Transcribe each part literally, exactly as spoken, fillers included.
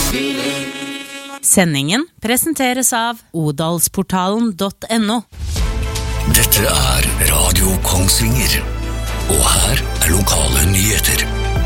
Sendingen presenteres av odalsportalen punktum no. Dette er Radio Kongsvinger, og her er lokale nyheter.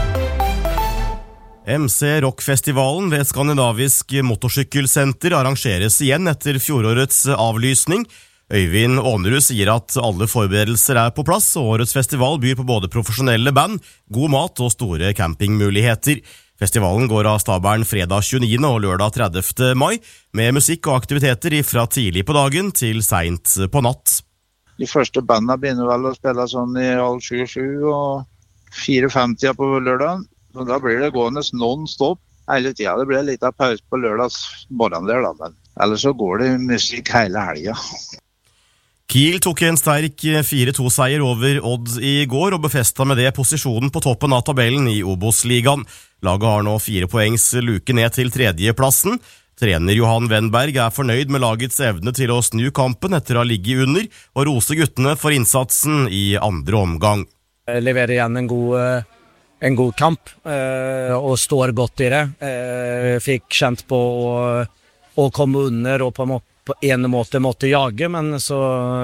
M C Rock-festivalen ved Skandinavisk Motorsykkelsenter arrangeres igjen etter fjorårets avlysning. Øyvind Ånerud sier at alle forberedelser er på plass, og årets festival byr på både profesjonelle band, god mat og store campingmuligheter. Festivalen går av stabelen fredag tjueniende og lørdag tredivte mai, med musikk og aktiviteter fra tidlig på dagen til sent på natt. De første bandene begynner vel å spille sånn i halv sju, sju og fire-fem-tida på lørdagen. Så da blir det gående non-stop hele tida. Det blir litt av pause på lørdags morgen der, da. Men ellers så går det musikk hele helga. Kiel tok en sterk fire to-seier over Odd i går og befestet med det posisjonen på toppen av tabellen i Obos-ligaen. Laget har nå fire poengs luke ned til tredjeplassen. Trener Johan Wennberg er fornøyd med lagets evne til å snu kampen etter å ha ligget under, og rose guttene for innsatsen i andre omgang. Jeg leverer igjen en god, en god kamp, og står godt i det. Jeg fikk kjent på å, å komme under og på en måte på en måte måtte jage, men så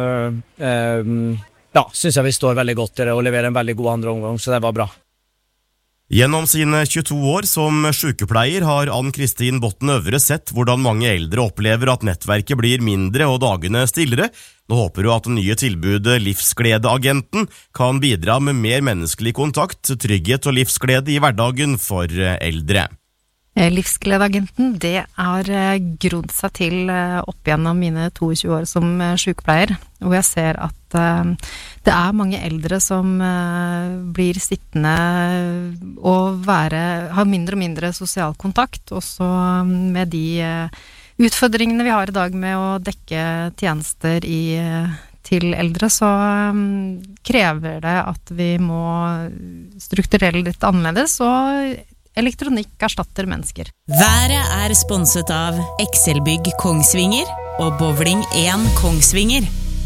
eh, ja, synes jeg vi står veldig godt i det og leverer en veldig god andre omgang, så det var bra. Gjennom sine tjueto år som sykepleier har Ann-Kristin Botten Øvre sett hvordan mange eldre opplever at nettverket blir mindre og dagene stillere. Nå håper hun at det nye tilbudet Livsgledeagenten kan bidra med mer menneskelig kontakt, trygghet og livsglede i hverdagen for eldre. Livsgledeagenten, det har grodd seg til opp gjennom mine tjueto år som sykepleier, hvor jeg ser at det er mange eldre som blir sittende og være, ha mindre og mindre sosial kontakt, også med de utfordringene vi har i dag med å dekke tjenester i, til eldre, så krever det at vi må strukturere litt annerledes, og elektronikk erstatter mennesker. Været er sponset av Excelbygg Kongsvinger og Bowling én Kongsvinger.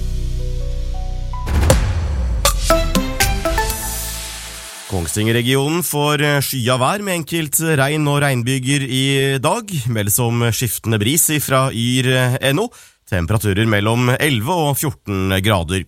Kongsvinger-regionen får skya vær med enkelt regn og regnbyger i dag, meldes om skiftende bris fra yr punktum no, temperaturer mellom elleve og fjorten grader.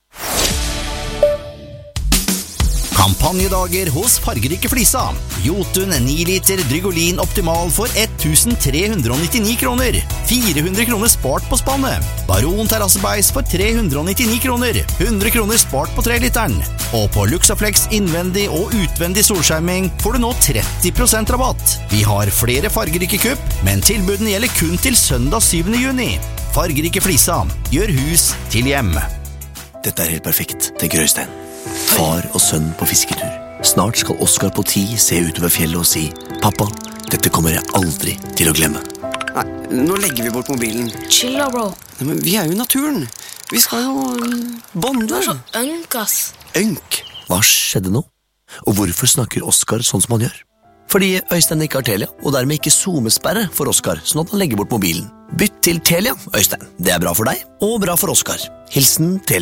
Kampanjedager hos Fargerike Flisa. Jotun ni liter Drygolin Optimal for tretten hundre nittini kroner. fire hundre kroner spart på spannet. Baron terrassebeis for tre hundre nittini kroner. hundre kroner spart på tre literen. Og på Luxaflex innvendig og utvendig solskjerming får du nå tretti prosent rabatt. Vi har flere fargerike kupp, men tilbuden gjelder kun til søndag syvende juni. Fargerike Flisa. Gjør hus til hjem. Dette er helt perfekt, tenker Øystein. Far og sønn på fisketur. Snart skal Oskar på ti se utover fjellet og si: Pappa, dette kommer jeg aldri til å glemme. Nei, nå legger vi bort mobilen. Chill da, bro. Nei, men vi er jo i naturen. Vi skal jo bonde. Du er så ønk, ass. Ønk? Hva skjedde nå? Og hvorfor snakker Oskar sånn som han gjør? Fordi Øystein ikke har Telia, og dermed ikke zoomesperre for Oskar, sånn at han legger bort mobilen. Bytt til Telia, Øystein. Det er bra for deg, og bra for Oskar. Hilsen Telia.